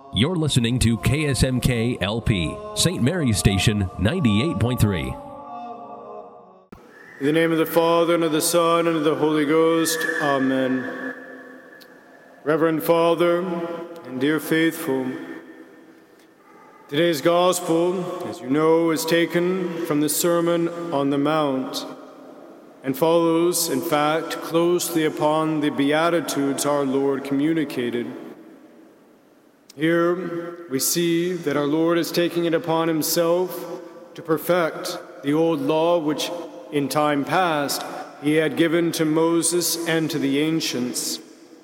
You're listening to KSMK LP, St. Mary's Station 98.3. In the name of the Father, and of the Son, and of the Holy Ghost. Amen. Reverend Father, and dear faithful, today's Gospel, as you know, is taken from the Sermon on the Mount and follows, in fact, closely upon the Beatitudes our Lord communicated. Here we see that our Lord is taking it upon himself to perfect the old law which in time past he had given to Moses and to the ancients.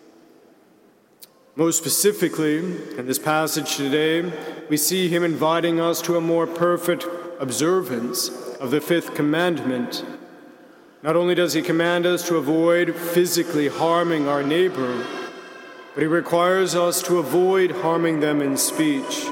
Most specifically, in this passage today, we see him inviting us to a more perfect observance of the fifth commandment. Not only does he command us to avoid physically harming our neighbor, but he requires us to avoid harming them in speech.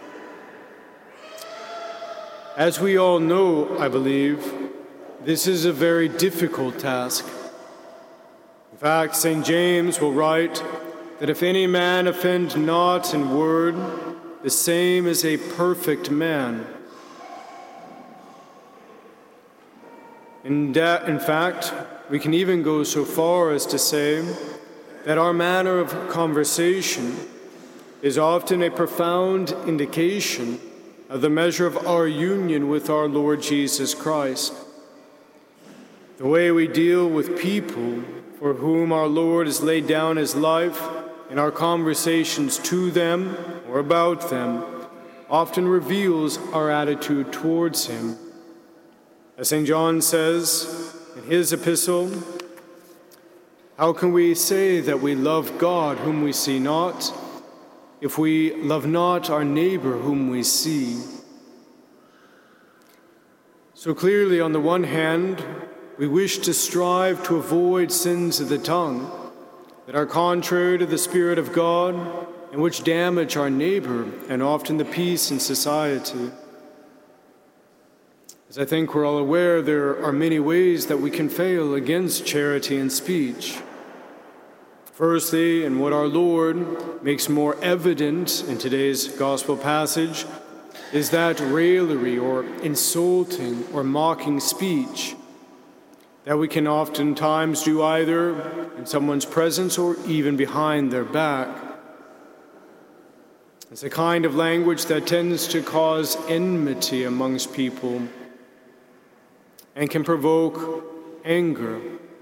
As we all know, I believe, this is a very difficult task. In fact, St. James will write that if any man offend not in word, the same is a perfect man. In fact, we can even go so far as to say that our manner of conversation is often a profound indication of the measure of our union with our Lord Jesus Christ. The way we deal with people for whom our Lord has laid down his life in our conversations to them or about them often reveals our attitude towards him. As St. John says in his epistle, how can we say that we love God whom we see not, if we love not our neighbor whom we see? So clearly, on the one hand, we wish to strive to avoid sins of the tongue that are contrary to the Spirit of God and which damage our neighbor and often the peace in society. As I think we're all aware, there are many ways that we can fail against charity in speech. Firstly, and what our Lord makes more evident in today's gospel passage, is that raillery or insulting or mocking speech that we can oftentimes do either in someone's presence or even behind their back. It's a kind of language that tends to cause enmity amongst people and can provoke anger.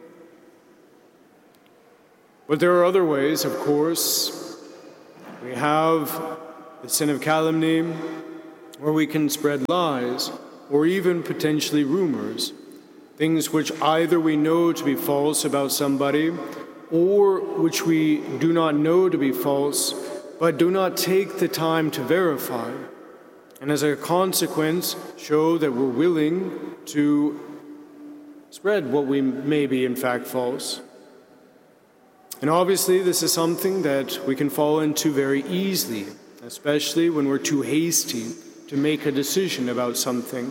But there are other ways, of course. We have the sin of calumny, where we can spread lies or even potentially rumors, things which either we know to be false about somebody or which we do not know to be false but do not take the time to verify, and as a consequence show that we're willing to spread what we may be in fact false. And obviously this is something that we can fall into very easily, especially when we're too hasty to make a decision about something.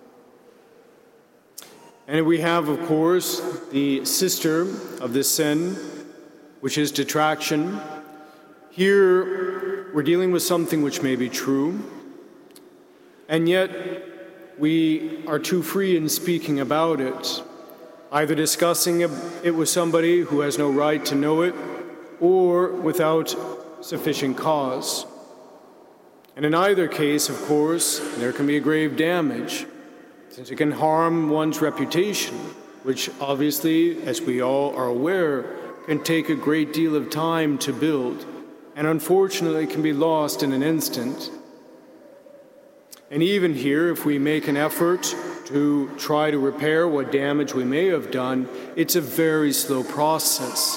And we have, of course, the sister of this sin, which is detraction. Here, we're dealing with something which may be true, and yet we are too free in speaking about it, either discussing it with somebody who has no right to know it, or without sufficient cause. And in either case, of course, there can be a grave damage, since it can harm one's reputation, which obviously, as we all are aware, can take a great deal of time to build, and unfortunately can be lost in an instant. And even here, if we make an effort to try to repair what damage we may have done, it's a very slow process.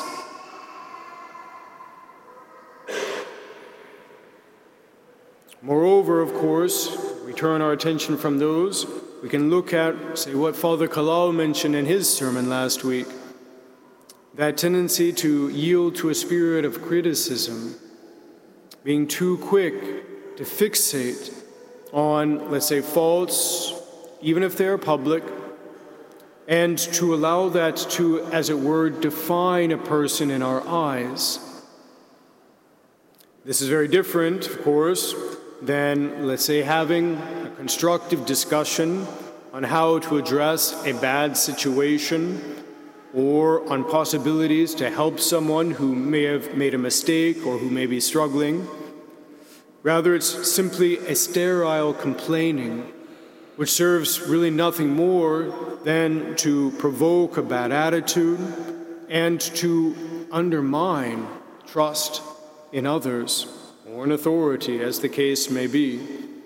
Moreover, of course, we turn our attention from those. We can look at, say, what Father Kalal mentioned in his sermon last week, that tendency to yield to a spirit of criticism, being too quick to fixate on, let's say, faults, even if they are public, and to allow that to, as it were, define a person in our eyes. This is very different, of course, than, let's say, having a constructive discussion on how to address a bad situation or on possibilities to help someone who may have made a mistake or who may be struggling. Rather, it's simply a sterile complaining, which serves really nothing more than to provoke a bad attitude and to undermine trust in others or in authority, as the case may be.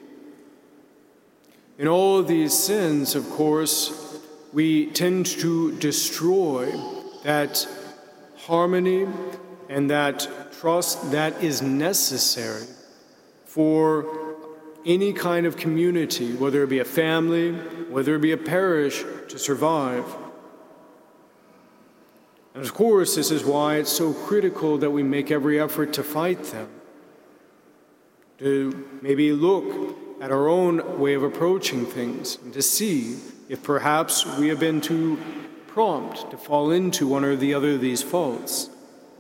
In all of these sins, of course, we tend to destroy that harmony and that trust that is necessary for any kind of community, whether it be a family, whether it be a parish, to survive. And of course, this is why it's so critical that we make every effort to fight them, to maybe look at our own way of approaching things and to see if perhaps we have been too prompt to fall into one or the other of these faults.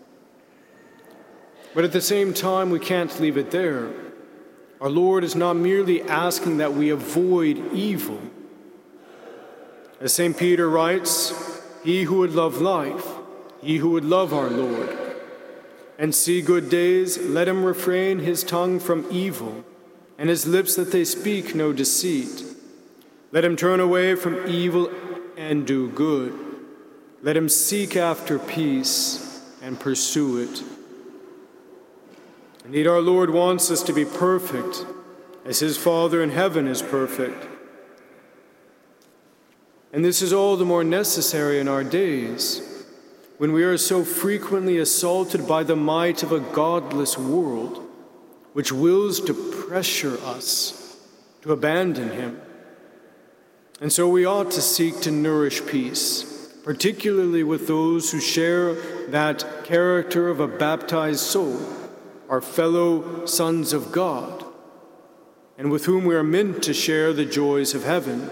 But at the same time, we can't leave it there. Our Lord is not merely asking that we avoid evil. As St. Peter writes, "He who would love life, he who would love our Lord, and see good days, let him refrain his tongue from evil, and his lips that they speak no deceit. Let him turn away from evil and do good. Let him seek after peace and pursue it." Indeed, our Lord wants us to be perfect, as his Father in heaven is perfect. And this is all the more necessary in our days, when we are so frequently assaulted by the might of a godless world, which wills to pressure us to abandon him. And so we ought to seek to nourish peace, particularly with those who share that character of a baptized soul, our fellow sons of God, and with whom we are meant to share the joys of heaven.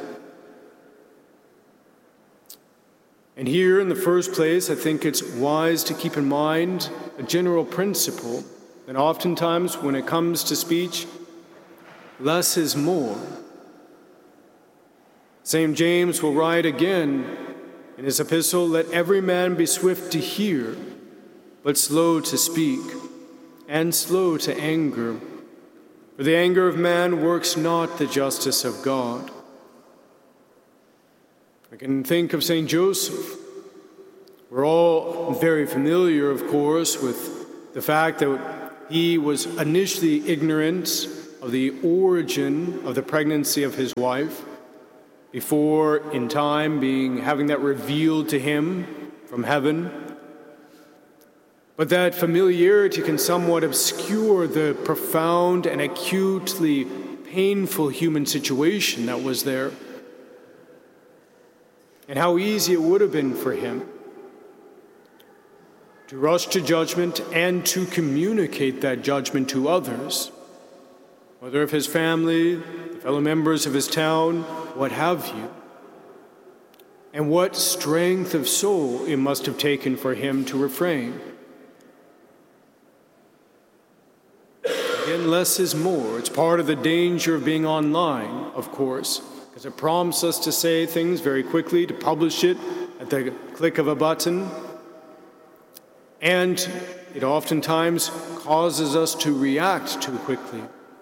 And here, in the first place, I think it's wise to keep in mind a general principle that oftentimes when it comes to speech, less is more. St. James will write again in his epistle, "Let every man be swift to hear, but slow to speak, and slow to anger. For the anger of man works not the justice of God." I can think of St. Joseph. We're all very familiar, of course, with the fact that he was initially ignorant of the origin of the pregnancy of his wife, before in time having that revealed to him from heaven. But that familiarity can somewhat obscure the profound and acutely painful human situation that was there, and how easy it would have been for him to rush to judgment and to communicate that judgment to others, whether of his family, the fellow members of his town, what have you. And what strength of soul it must have taken for him to refrain. Again, less is more. It's part of the danger of being online, of course, because it prompts us to say things very quickly, to publish it at the click of a button. And it oftentimes causes us to react too quickly.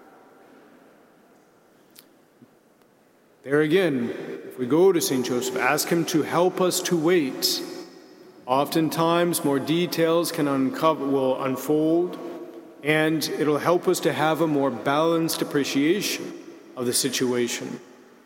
There again, if we go to St. Joseph, ask him to help us to wait. Oftentimes, more details will unfold, and it'll help us to have a more balanced appreciation of the situation.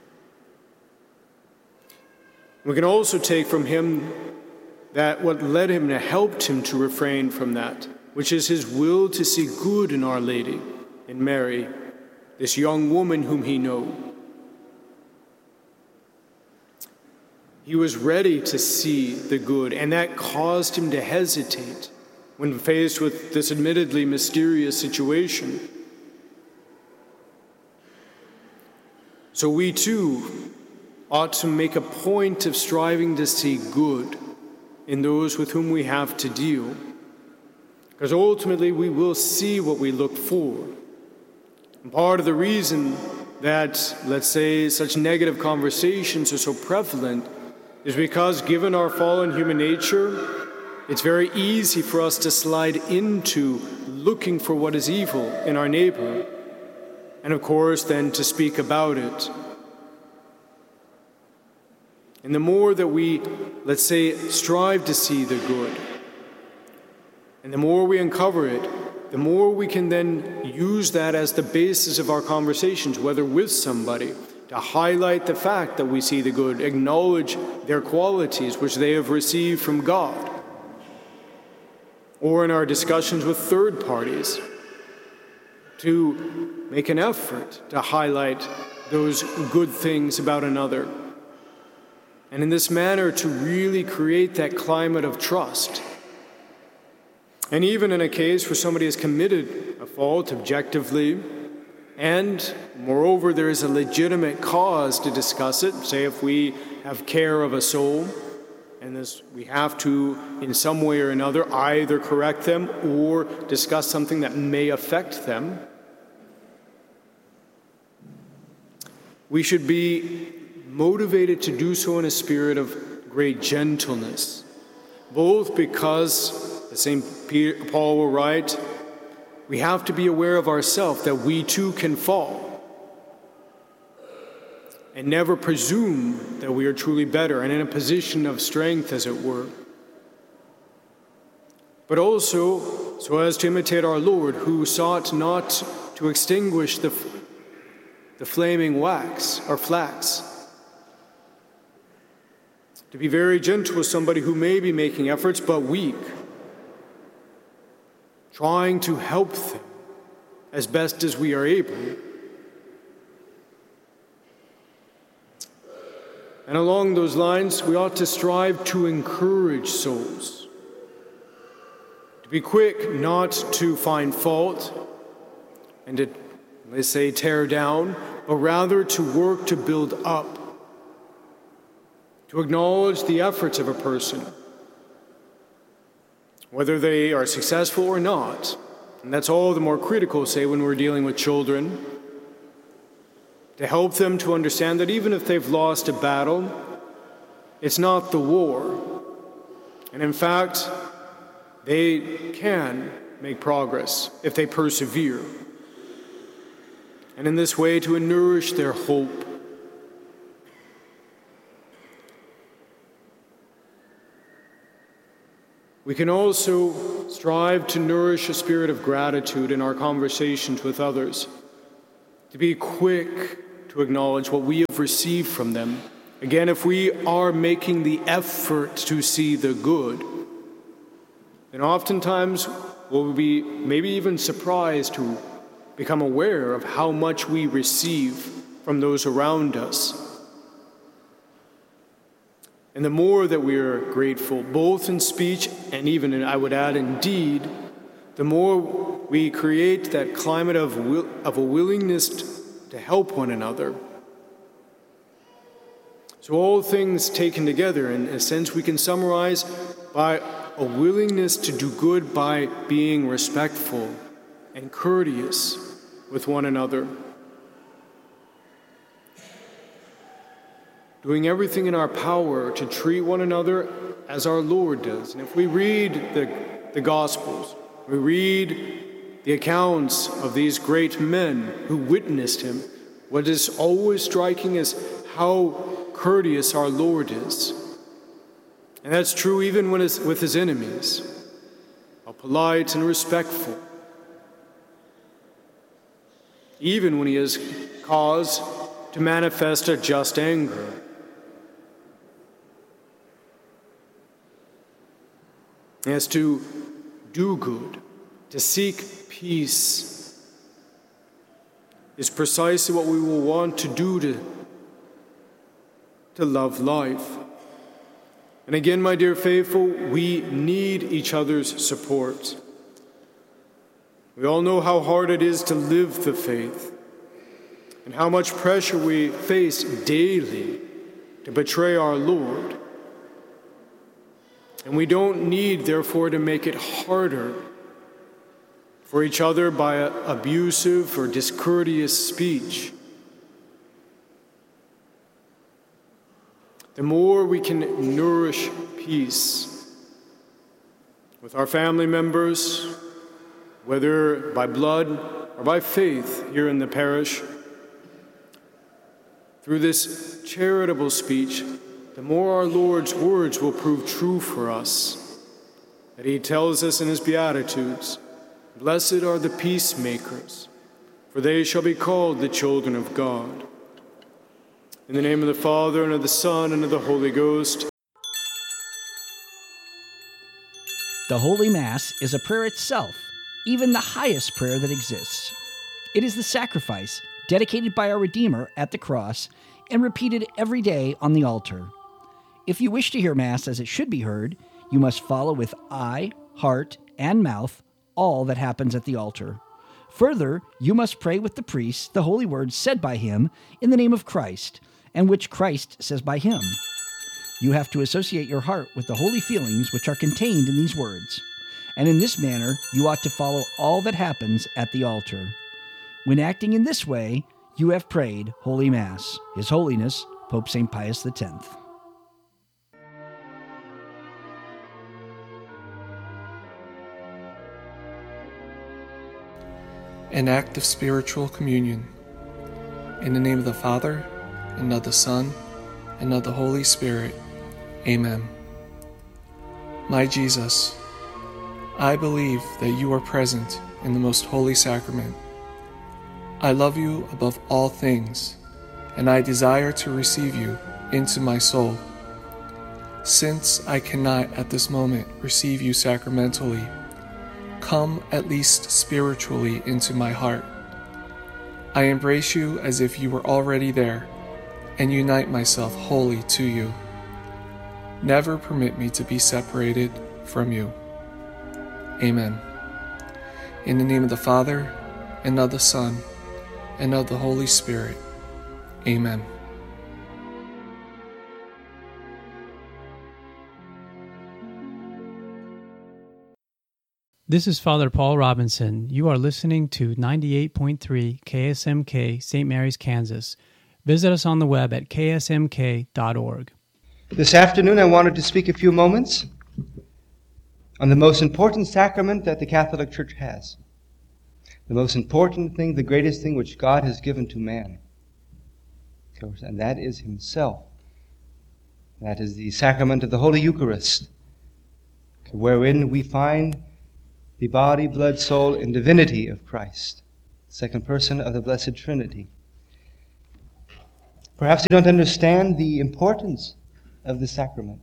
We can also take from him that what led him and helped him to refrain from that, which is his will to see good in Our Lady, in Mary, this young woman whom he knew. He was ready to see the good, and that caused him to hesitate when faced with this admittedly mysterious situation. So we too ought to make a point of striving to see good in those with whom we have to deal. Because ultimately we will see what we look for. And part of the reason that, let's say, such negative conversations are so prevalent is because, given our fallen human nature, it's very easy for us to slide into looking for what is evil in our neighbor, and of course then to speak about it. And the more that we, let's say, strive to see the good, and the more we uncover it, the more we can then use that as the basis of our conversations, whether with somebody, to highlight the fact that we see the good, acknowledge their qualities which they have received from God, or in our discussions with third parties, to make an effort to highlight those good things about another. And in this manner, to really create that climate of trust. And even in a case where somebody has committed a fault objectively, and moreover there is a legitimate cause to discuss it, say if we have care of a soul, and this, we have to, in some way or another, either correct them or discuss something that may affect them, we should be motivated to do so in a spirit of great gentleness, both because, as St. Paul will write, we have to be aware of ourselves that we too can fall, and never presume that we are truly better and in a position of strength, as it were. But also, so as to imitate our Lord, who sought not to extinguish the flaming wax or flax. To be very gentle with somebody who may be making efforts but weak, trying to help them as best as we are able. And along those lines, we ought to strive to encourage souls, to be quick not to find fault and to, let's say, tear down, but rather to work to build up, to acknowledge the efforts of a person, whether they are successful or not. And that's all the more critical, say, when we're dealing with children, to help them to understand that even if they've lost a battle, it's not the war. And in fact, they can make progress if they persevere. And in this way, to nourish their hope. We can also strive to nourish a spirit of gratitude in our conversations with others, to be quick to acknowledge what we have received from them. Again, if we are making the effort to see the good, then oftentimes we'll be maybe even surprised to become aware of how much we receive from those around us. And the more that we are grateful, both in speech and even, I would add, in deed, the more we create that climate of a willingness to help one another. So all things taken together, in a sense, we can summarize by a willingness to do good by being respectful and courteous with one another. Doing everything in our power to treat one another as our Lord does. And if we read the Gospels, we read the accounts of these great men who witnessed him, what is always striking is how courteous our Lord is. And that's true even when with his enemies, how polite and respectful. Even when he has cause to manifest a just anger. As to do good, to seek peace, is precisely what we will want to do to love life. And again, my dear faithful, we need each other's support. We all know how hard it is to live the faith, and how much pressure we face daily to betray our Lord. And we don't need, therefore, to make it harder for each other by abusive or discourteous speech. The more we can nourish peace with our family members, whether by blood or by faith here in the parish, through this charitable speech, the more our Lord's words will prove true for us, that he tells us in his Beatitudes, "Blessed are the peacemakers, for they shall be called the children of God." In the name of the Father, and of the Son, and of the Holy Ghost. The Holy Mass is a prayer itself, even the highest prayer that exists. It is the sacrifice dedicated by our Redeemer at the cross and repeated every day on the altar. If you wish to hear Mass as it should be heard, you must follow with eye, heart, and mouth all that happens at the altar. Further, you must pray with the priest the holy words said by him in the name of Christ, and which Christ says by him. You have to associate your heart with the holy feelings which are contained in these words, and in this manner you ought to follow all that happens at the altar. When acting in this way, you have prayed Holy Mass. His Holiness, Pope St. Pius X. An act of spiritual communion. In the name of the Father, and of the Son, and of the Holy Spirit. Amen. My Jesus, I believe that you are present in the most holy sacrament. I love you above all things, and I desire to receive you into my soul. Since I cannot at this moment receive you sacramentally, come at least spiritually into my heart. I embrace you as if you were already there, and unite myself wholly to you. Never permit me to be separated from you. Amen. In the name of the Father, and of the Son, and of the Holy Spirit. Amen. This is Father Paul Robinson. You are listening to 98.3 KSMK, St. Mary's, Kansas. Visit us on the web at ksmk.org. This afternoon I wanted to speak a few moments on the most important sacrament that the Catholic Church has. The most important thing, the greatest thing which God has given to man. And that is Himself. That is the sacrament of the Holy Eucharist, wherein we find the body, blood, soul, and divinity of Christ, second person of the Blessed Trinity. Perhaps you don't understand the importance of the sacrament.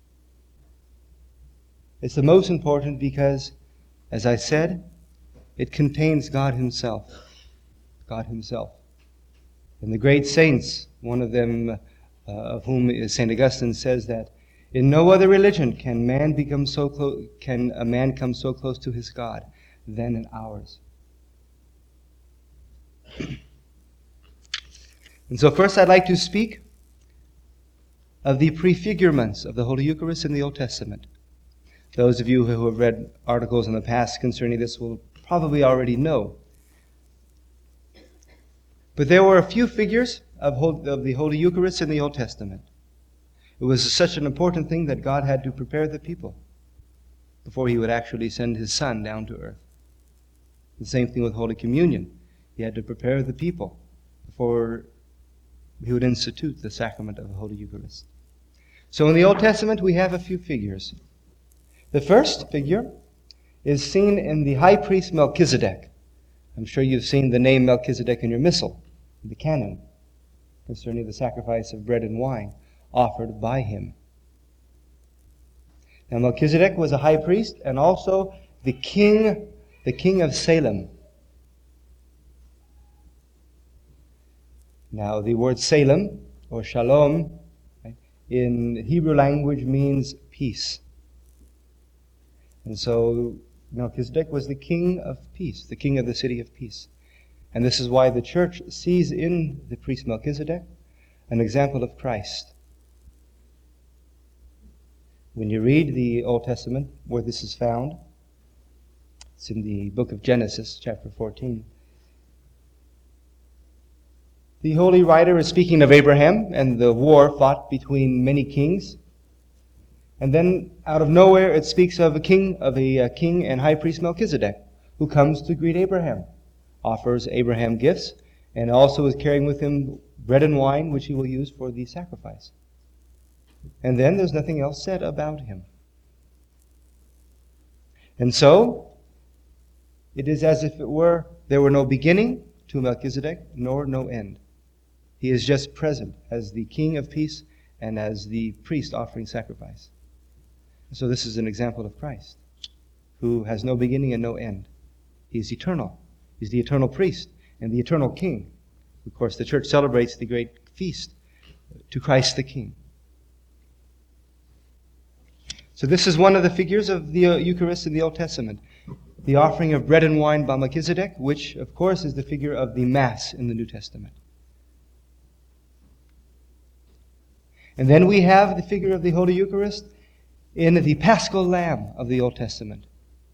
It's the most important because, as I said, it contains God Himself. God Himself. And the great saints, one of them of whom is St. Augustine, says that in no other religion can a man come so close to his God than in ours. And so first I'd like to speak of the prefigurements of the Holy Eucharist in the Old Testament. Those of you who have read articles in the past concerning this will probably already know. But there were a few figures of the Holy Eucharist in the Old Testament. It was such an important thing that God had to prepare the people before He would actually send His Son down to earth. The same thing with Holy Communion. He had to prepare the people before He would institute the sacrament of the Holy Eucharist. So in the Old Testament we have a few figures. The first figure is seen in the high priest Melchizedek. I'm sure you've seen the name Melchizedek in your missal, in the canon, concerning the sacrifice of bread and wine offered by him. Now Melchizedek was a high priest and also the king of Salem. Now the word Salem, or Shalom, in Hebrew language means peace. And so Melchizedek was the king of peace, the king of the city of peace. And this is why the Church sees in the priest Melchizedek an example of Christ. When you read the Old Testament where this is found, It's in the book of Genesis, chapter 14. The holy writer is speaking of Abraham and the war fought between many kings. And then, out of nowhere, it speaks of a king and high priest Melchizedek, who comes to greet Abraham, offers Abraham gifts, and also is carrying with him bread and wine, which he will use for the sacrifice. And then there's nothing else said about him. And so, it is as if there were no beginning to Melchizedek, nor no end. He is just present as the King of peace and as the priest offering sacrifice. So this is an example of Christ, who has no beginning and no end. He is eternal. He's the eternal priest and the eternal king. Of course, the church celebrates the great feast to Christ the King. So this is one of the figures of the Eucharist in the Old Testament. The offering of bread and wine by Melchizedek, which, of course, is the figure of the Mass in the New Testament. And then we have the figure of the Holy Eucharist in the Paschal Lamb of the Old Testament.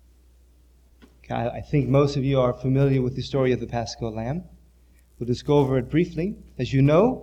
I think most of you are familiar with the story of the Paschal Lamb. We'll just go over it briefly. As you know,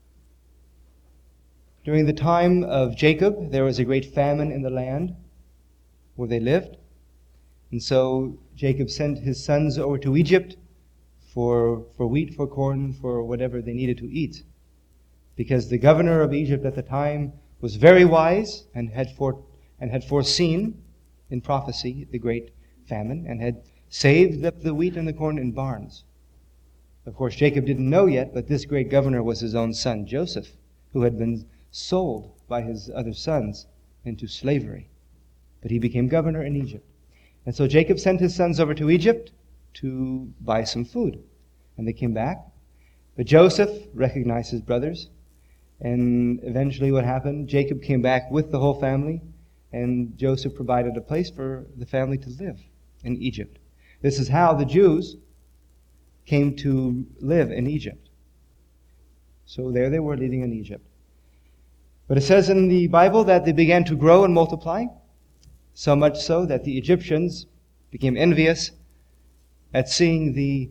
during the time of Jacob, there was a great famine in the land where they lived. And so Jacob sent his sons over to Egypt for wheat, for corn, for whatever they needed to eat. Because the governor of Egypt at the time was very wise and had foreseen in prophecy the great famine and had saved up the wheat and the corn in barns. Of course, Jacob didn't know yet, but this great governor was his own son, Joseph, who had been sold by his other sons into slavery. But he became governor in Egypt. And so Jacob sent his sons over to Egypt to buy some food. And they came back. But Joseph recognized his brothers. And eventually what happened, Jacob came back with the whole family. And Joseph provided a place for the family to live in Egypt. This is how the Jews came to live in Egypt. So there they were living in Egypt. But it says in the Bible that they began to grow and multiply, so much so that the Egyptians became envious at seeing the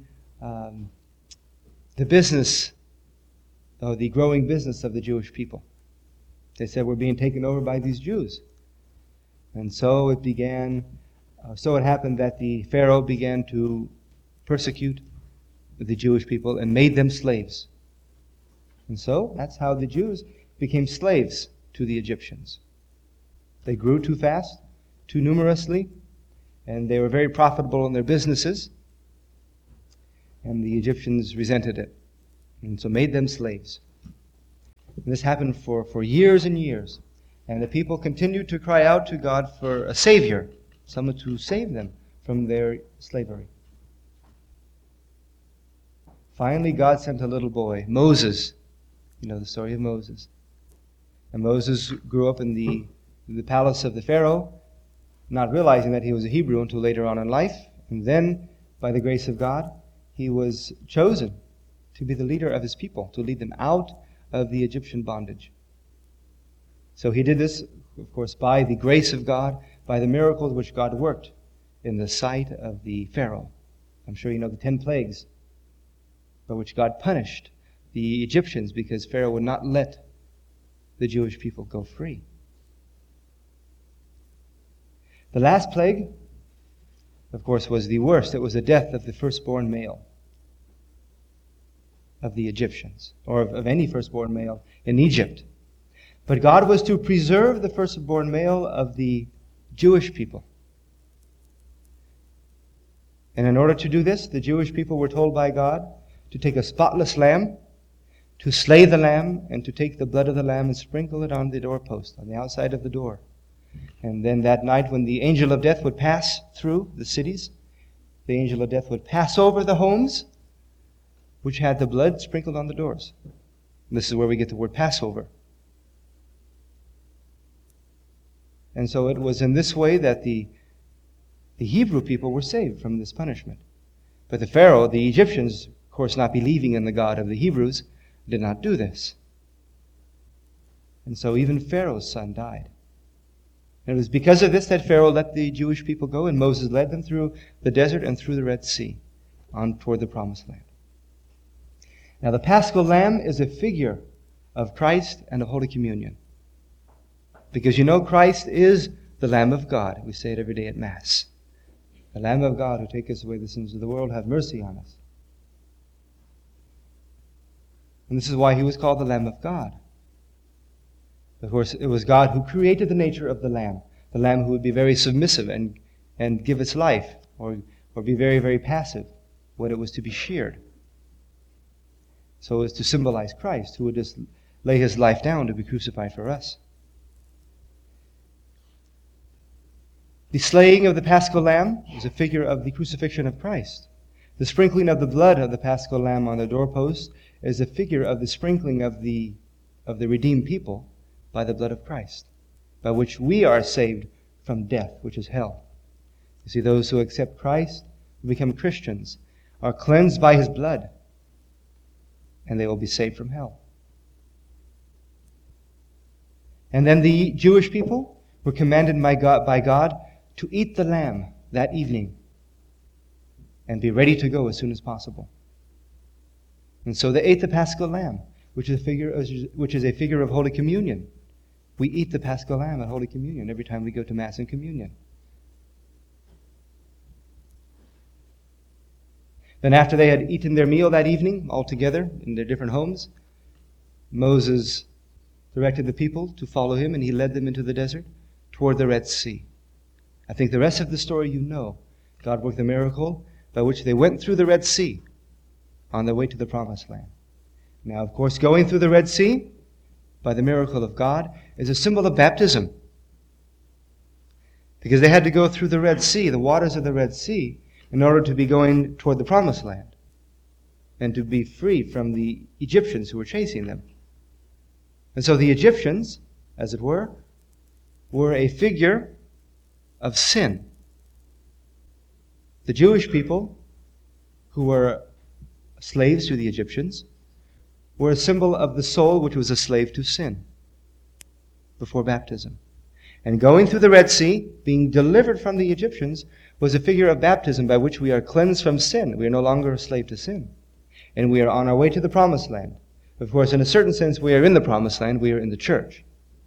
business, or the growing business of the Jewish people. They said, we're being taken over by these Jews. And so it happened that the Pharaoh began to persecute the Jewish people and made them slaves. And so that's how the Jews became slaves to the Egyptians. They grew too fast, too numerously, and they were very profitable in their businesses. And the Egyptians resented it, and so made them slaves. And this happened for years and years. And the people continued to cry out to God for a Savior, someone to save them from their slavery. Finally, God sent a little boy, Moses. You know the story of Moses. And Moses grew up in the palace of the Pharaoh, not realizing that he was a Hebrew until later on in life. And then, by the grace of God, he was chosen to be the leader of his people, to lead them out of the Egyptian bondage. So he did this, of course, by the grace of God, by the miracles which God worked in the sight of the Pharaoh. I'm sure you know the 10 plagues by which God punished the Egyptians because Pharaoh would not let the Jewish people go free. The last plague, of course, was the worst. It was the death of the firstborn male of the Egyptians, or of any firstborn male in Egypt. But God was to preserve the firstborn male of the Jewish people. And in order to do this, the Jewish people were told by God to take a spotless lamb, to slay the lamb, and to take the blood of the lamb and sprinkle it on the doorpost, on the outside of the door. And then that night when the angel of death would pass through the cities, the angel of death would pass over the homes which had the blood sprinkled on the doors. And this is where we get the word Passover. And so it was in this way that the Hebrew people were saved from this punishment. But the Pharaoh, the Egyptians, of course not believing in the God of the Hebrews, did not do this. And so even Pharaoh's son died. And it was because of this that Pharaoh let the Jewish people go, and Moses led them through the desert and through the Red Sea on toward the Promised Land. Now, the Paschal Lamb is a figure of Christ and of Holy Communion. Because you know Christ is the Lamb of God. We say it every day at Mass. The Lamb of God who taketh away the sins of the world, have mercy on us. And this is why he was called the Lamb of God. Of course, it was God who created the nature of the Lamb who would be very submissive and give its life, or be very, very passive when it was to be sheared. So as to symbolize Christ, who would just lay his life down to be crucified for us. The slaying of the Paschal Lamb is a figure of the crucifixion of Christ. The sprinkling of the blood of the Paschal Lamb on the doorpost is a figure of the sprinkling of the redeemed people by the blood of Christ, by which we are saved from death, which is hell. You see, those who accept Christ, who become Christians, are cleansed by his blood, and they will be saved from hell. And then the Jewish people were commanded by God to eat the lamb that evening and be ready to go as soon as possible. And so they ate the Paschal Lamb, which is a figure of Holy Communion. We eat the Paschal Lamb at Holy Communion every time we go to Mass and Communion. Then after they had eaten their meal that evening, all together in their different homes, Moses directed the people to follow him, and he led them into the desert toward the Red Sea. I think the rest of the story you know. God worked the miracle by which they went through the Red Sea on their way to the Promised Land. Now, of course, going through the Red Sea by the miracle of God is a symbol of baptism. Because they had to go through the Red Sea, the waters of the Red Sea, in order to be going toward the Promised Land and to be free from the Egyptians who were chasing them. And so the Egyptians, as it were a figure of sin. The Jewish people, who were slaves to the Egyptians, were a symbol of the soul which was a slave to sin before baptism. And going through the Red Sea, being delivered from the Egyptians, was a figure of baptism by which we are cleansed from sin. We are no longer a slave to sin. And we are on our way to the Promised Land. Of course, in a certain sense, we are in the Promised Land. We are in the church.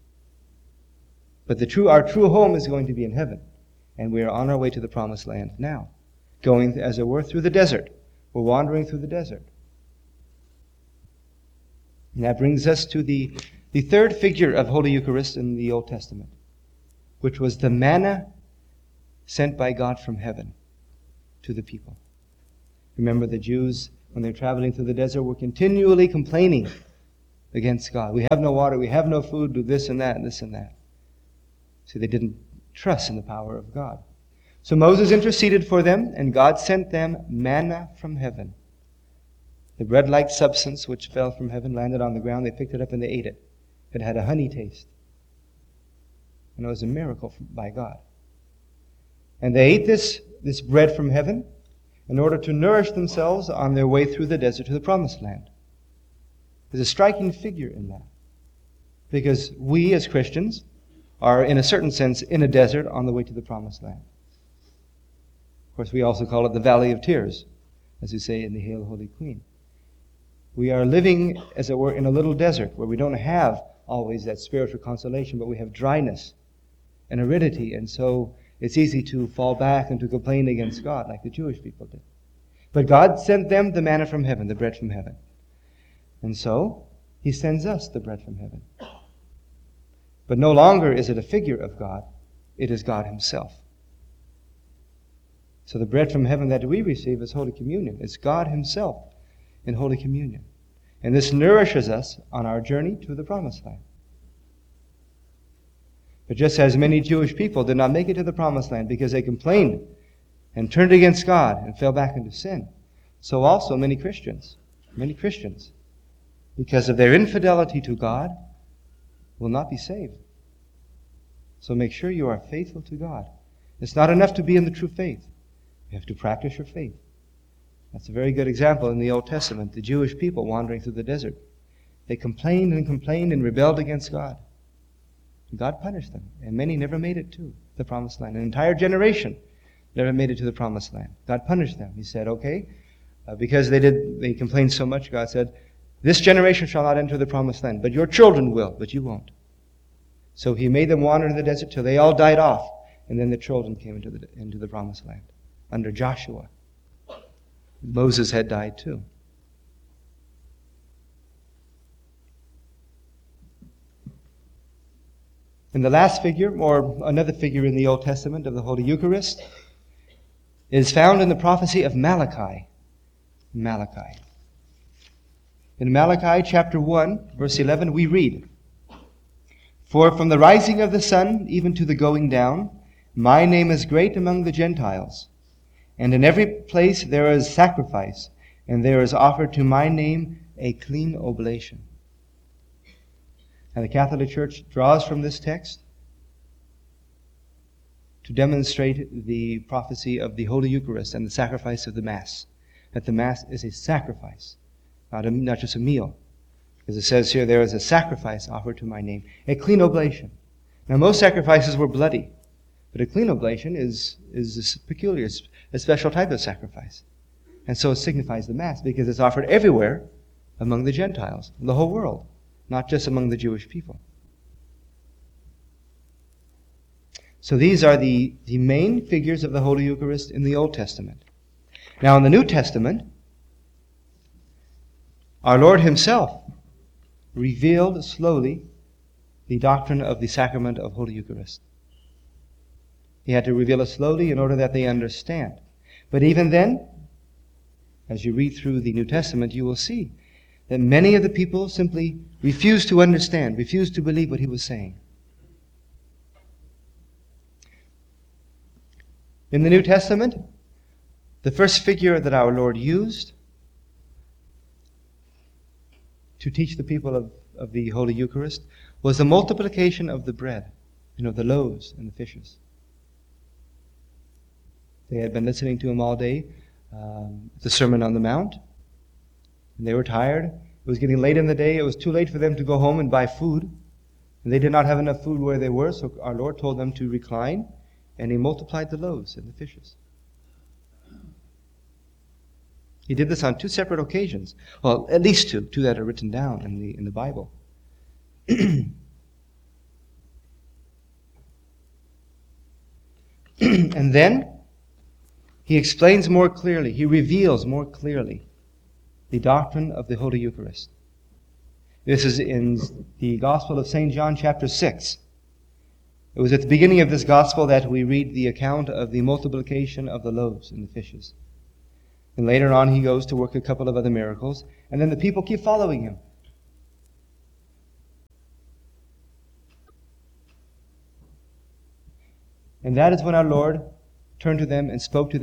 But our true home is going to be in heaven. And we are on our way to the Promised Land now, going, as it were, through the desert. We're wandering through the desert. And that brings us to the third figure of Holy Eucharist in the Old Testament, which was the manna sent by God from heaven to the people. Remember, the Jews, when they're traveling through the desert, were continually complaining against God. We have no water, we have no food, do this and that and this and that. See, they didn't trust in the power of God. So Moses interceded for them, and God sent them manna from heaven. The bread-like substance which fell from heaven landed on the ground. They picked it up and they ate it. It had a honey taste. And it was a miracle by God. And they ate this bread from heaven in order to nourish themselves on their way through the desert to the Promised Land. There's a striking figure in that. Because we as Christians are, in a certain sense, in a desert on the way to the Promised Land. Of course, we also call it the Valley of Tears, as we say in the Hail, Holy Queen. We are living, as it were, in a little desert where we don't have always that spiritual consolation, but we have dryness and aridity, and so it's easy to fall back and to complain against God like the Jewish people did. But God sent them the manna from heaven, the bread from heaven. And so He sends us the bread from heaven. But no longer is it a figure of God, it is God Himself. So the bread from heaven that we receive is Holy Communion. It's God Himself in Holy Communion. And this nourishes us on our journey to the Promised Land. But just as many Jewish people did not make it to the Promised Land because they complained and turned against God and fell back into sin, so also many Christians, because of their infidelity to God, will not be saved. So make sure you are faithful to God. It's not enough to be in the true faith. You have to practice your faith. That's a very good example in the Old Testament, the Jewish people wandering through the desert. They complained and rebelled against God. God punished them, and many never made it to the promised land. An entire generation never made it to the promised land. God punished them. He said, okay, because they complained so much, God said, this generation shall not enter the promised land, but your children will, but you won't. So he made them wander in the desert till they all died off, and then the children came into the promised land under Joshua. Moses had died too. And the last figure, or another figure in the Old Testament of the Holy Eucharist, is found in the prophecy of Malachi. Malachi. In Malachi chapter 1, verse 11, we read, "For from the rising of the sun even to the going down, my name is great among the Gentiles. And in every place there is sacrifice, and there is offered to my name a clean oblation." And the Catholic Church draws from this text to demonstrate the prophecy of the Holy Eucharist and the sacrifice of the Mass. That the Mass is a sacrifice, not just a meal. As it says here, there is a sacrifice offered to my name, a clean oblation. Now, most sacrifices were bloody, but a clean oblation is a peculiar, a special type of sacrifice. And so it signifies the Mass because it's offered everywhere among the Gentiles, the whole world, not just among the Jewish people. So these are the main figures of the Holy Eucharist in the Old Testament. Now in the New Testament, our Lord Himself revealed slowly the doctrine of the sacrament of Holy Eucharist. He had to reveal it slowly in order that they understand. But even then, as you read through the New Testament, you will see that many of the people simply refused to understand, refused to believe what He was saying. In the New Testament, the first figure that our Lord used to teach the people of the Holy Eucharist was the multiplication of the bread, the loaves and the fishes. They had been listening to Him all day, the Sermon on the Mount, and they were tired. It was getting late in the day. It was too late for them to go home and buy food, and they did not have enough food where they were, so our Lord told them to recline, and He multiplied the loaves and the fishes. He did this on two separate occasions. Well, at least two that are written down in the Bible. And then He explains more clearly, He reveals more clearly the doctrine of the Holy Eucharist. This is in the Gospel of St. John chapter 6. It was at the beginning of this Gospel that we read the account of the multiplication of the loaves and the fishes. And later on He goes to work a couple of other miracles, and then the people keep following Him. And that is when our Lord turned to them and spoke to them.